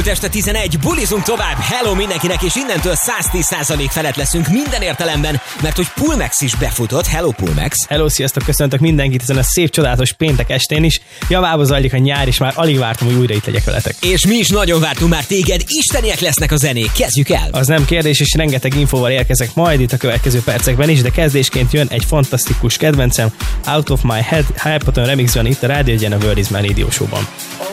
Elmúlt este 11, bulizunk tovább, hello mindenkinek, és innentől 110% felett leszünk minden értelemben, mert hogy Pulmax is befutott, hello Pulmax. Hello, sziasztok, köszöntök mindenkit ezen a szép, csodálatos péntek estén is. Javába zajlik a nyár, és már alig vártam, hogy újra itt legyek veletek. És mi is nagyon vártunk már téged, isteniek lesznek a zenék, kezdjük el. Az nem kérdés, és rengeteg infóval érkezek majd itt a következő percekben is, de kezdésként jön egy fantasztikus kedvencem, Out of My Head, Hype Poton remixben itt a Rádió Egyen a World Is My Radio Show-ban.